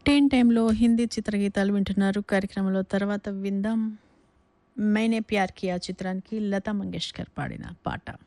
Ten టైంలో హిందీ చిత్రగీతాలు వింటున్నారు. కార్యక్రమంలో తర్వాత విందాం 'మైనే ప్యార్ కియా' చిత్రానికి లతా మంగేష్కర్ పాడిన పాట.